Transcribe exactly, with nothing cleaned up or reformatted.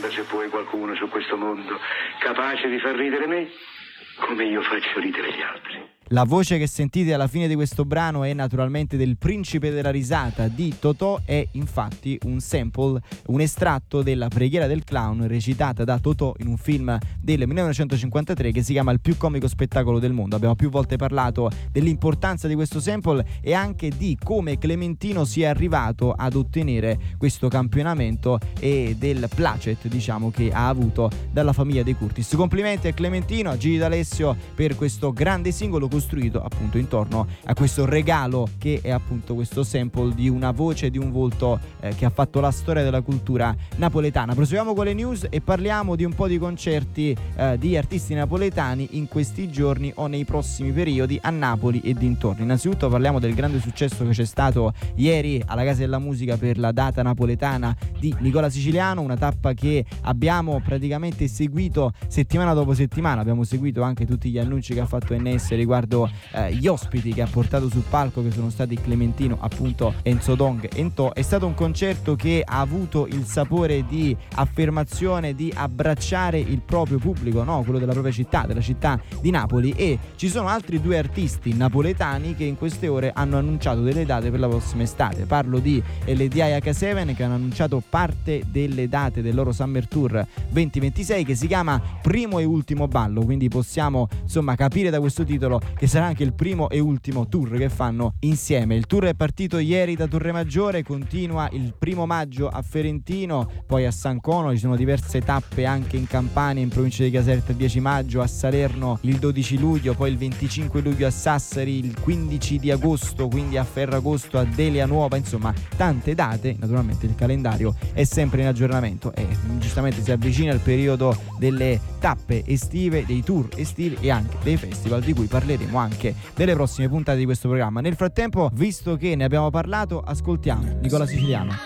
domanda se poi qualcuno su questo mondo capace di far ridere me come io faccio ridere gli altri. La voce che sentite alla fine di questo brano è naturalmente del Principe della risata di Totò, è infatti un sample, un estratto della Preghiera del clown recitata da Totò in un film del millenovecentocinquantatré che si chiama Il più comico spettacolo del mondo. Abbiamo più volte parlato dell'importanza di questo sample e anche di come Clementino sia arrivato ad ottenere questo campionamento e del placet, diciamo, che ha avuto dalla famiglia De Curtis. Complimenti a Clementino, a Gigi D'Alessio per questo grande singolo costruito appunto intorno a questo regalo che è appunto questo sample di una voce, di un volto eh, che ha fatto la storia della cultura napoletana. Proseguiamo con le news e parliamo di un po' di concerti eh, di artisti napoletani in questi giorni o nei prossimi periodi a Napoli e dintorni. Innanzitutto parliamo del grande successo che c'è stato ieri alla Casa della Musica per la data napoletana di Nicola Siciliano, una tappa che abbiamo praticamente seguito settimana dopo settimana. Abbiamo seguito anche tutti gli annunci che ha fatto N S riguardo eh, gli ospiti che ha portato sul palco, che sono stati Clementino, appunto Enzo Dong e Ntò. È stato un concerto che ha avuto il sapore di affermazione, di abbracciare il proprio pubblico, no? Quello della propria città, della città di Napoli, e ci sono altri due artisti napoletani che in queste ore hanno annunciato delle date per la prossima estate. Parlo di L D I H sette che hanno annunciato parte delle date del loro Summer Tour venti ventisei che si chiama Primo e Ultimo Ballo, quindi possiamo insomma capire da questo titolo che sarà anche il primo e ultimo tour che fanno insieme. Il tour è partito ieri da Torre Maggiore, continua il primo maggio a Ferentino, poi a San Cono, ci sono diverse tappe anche in Campania, in provincia di Caserta il dieci maggio, a Salerno il dodici luglio, poi il venticinque luglio a Sassari, il quindici di agosto, quindi a Ferragosto, a Delia Nuova, insomma tante date. Naturalmente il calendario è sempre in aggiornamento e giustamente si avvicina il periodo delle tappe estive, dei tour estivi e anche dei festival di cui parleremo anche nelle prossime puntate di questo programma. Nel frattempo, visto che ne abbiamo parlato, ascoltiamo Nicola Siciliano.